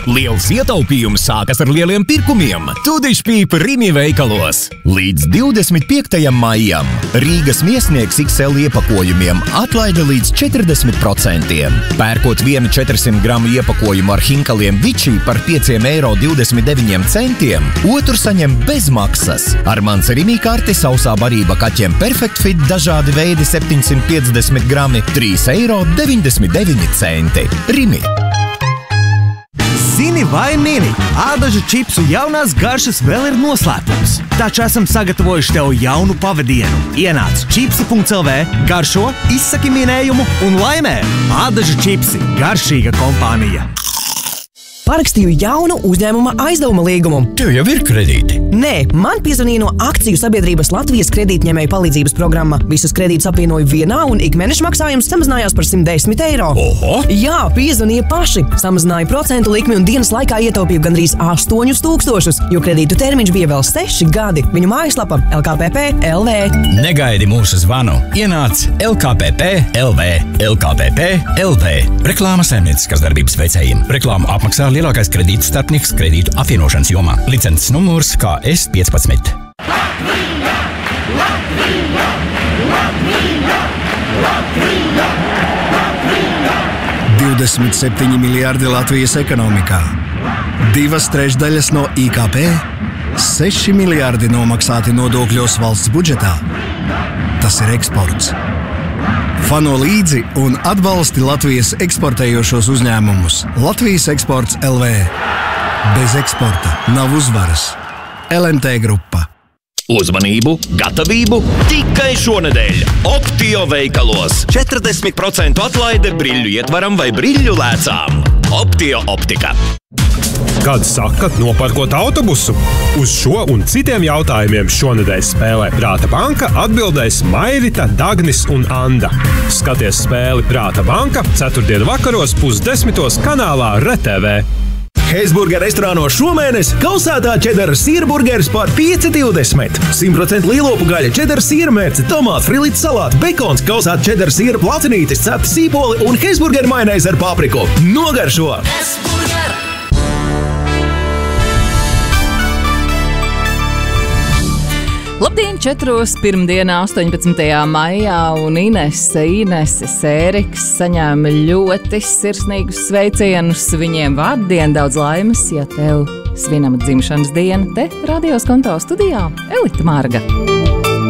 Liels ietaupījums sākas ar lieliem pirkumiem. Tudišpīpa Rimi veikalos. Līdz 25. maijam Rīgas miesniegs XL iepakojumiem atlaida līdz 40%. Pērkot vienu 400 gramu iepakojumu ar hinkaliem Vičī par 5,29 €, otru saņem bez maksas. Ar mans Rimi karti sausā barība kaķiem Perfect Fit dažādi veidi 750 grami 3,99 €. Rimi. Zini vai mini, ādažu čipsu jaunās garšas vēl ir noslēpums. Taču esam sagatavojuši tev jaunu pavadienu. Ienāc čipsi.lv, garšo, izsaki minējumu un laimē! Ādažu čipsi – garšīga kompānija. Parakstīju jaunu uzņēmuma aizdevuma līgumu. Tev jau ir kredīti? Nē, man piezvanīja no akciju sabiedrības Latvijas kredītņēmēju palīdzības programma. Visus kredītus apvienoju vienā un ikmēneša maksājums samazinājās par 110 €. Oho! Jā, piezvanīja paši. Samazināja procentu likmi un dienas laikā ietaupīju gandrīz 8,000, jo kredītu termiņš bija vēl 6 gadi. Viņu mājaslapa LKPP.LV. Negaidi mūsu zvanu. Ienāc LKPP.LV. LKPP.LV. Reklāma saimnieciskas darbības veicējiem. Reklāmu apmaksā lielākais kredītu starpnieks kredītu apvienošanas jomā. Licences numurs KS15. 27 miljardi Latvijas ekonomikā, 2/3 no IKP, 6 miljardi nomaksāti nodokļos valsts budžetā. Tas ir eksports. Fano līdzi un atbalsti Latvijas eksportējošos uzņēmumus. Latvijas eksports LV. Bez eksporta nav uzvaras. LMT grupa. Uzmanību, gatavību tikai šonedēļ Optio veikalos. 40% atlaide briļļu ietvaram vai briļļu lēcām. Optio optika. Kad saka noparkot autobusu? Uz šo un citiem jautājumiem šonedēļ spēlē Prāta banka atbildēs Mairita, Dagnis un Anda. Skaties spēli Prāta banka ceturtdienu vakaros 9:30 kanālā RTV. Heisburger restorāno šomēnes kausētā čedara sīra burgeris par 5,20. 100% lielopu gaļa, čedara sīra mērce, tomāti, frilīti salāti, bekons, kausēta čedara sīra placinītis, cepti sīpoli un Heisburger maineiz ar papriku. Nogaršo! Labdien, 4. pirmdienā 18. maijā un Ineses Ēriks saņēma ļoti sirsnīgus sveicienus. Viņiem vārdien daudz laimes, ja tev svinama dzimšanas diena. Te Radio Skonto studijā Elita Marga.